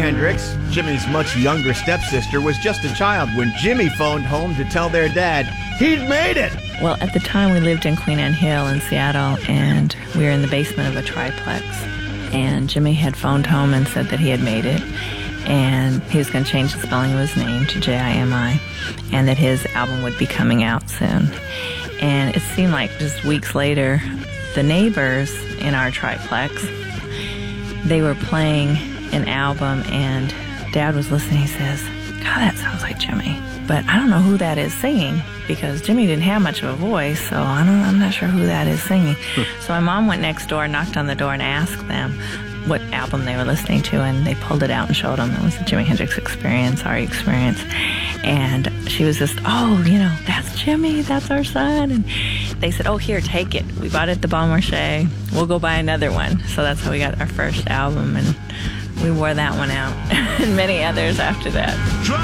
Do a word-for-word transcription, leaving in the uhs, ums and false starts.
Hendrix, Jimmy's much younger stepsister, was just a child when Jimmy phoned home to tell their dad he'd made it. Well, at the time we lived in Queen Anne Hill in Seattle, and we were in the basement of a triplex. And Jimmy had phoned home and said that he had made it, and he was going to change the spelling of his name to J I M I, and that his album would be coming out soon. And it seemed like just weeks later, the neighbors in our triplex, they were playing an album, and Dad was listening. He says, God, that sounds like Jimmy. But I don't know who that is singing, because Jimmy didn't have much of a voice, so I don't, I'm not sure who that is singing. So my mom went next door, knocked on the door, and asked them what album they were listening to, and they pulled it out and showed them. It was the Jimi Hendrix Experience, our experience. And she was just, oh, you know, that's Jimmy, that's our son. And they said, oh, here, take it. We bought it at the Bon Marché. We'll go buy another one. So that's how we got our first album, and we wore that one out, and many others after that.